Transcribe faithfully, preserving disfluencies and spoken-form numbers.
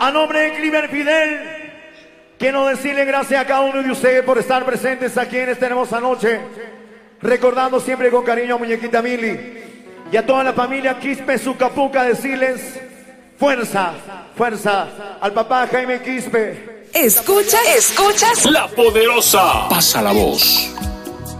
A nombre de Cliver Fidel, quiero decirle gracias a cada uno de ustedes por estar presentes aquí en esta hermosa noche. Recordando siempre con cariño a Muñequita Mili y a toda la familia Quispe Sucapuca, decirles fuerza, fuerza al papá Jaime Quispe. Escucha, escuchas La Poderosa. Pasa la voz.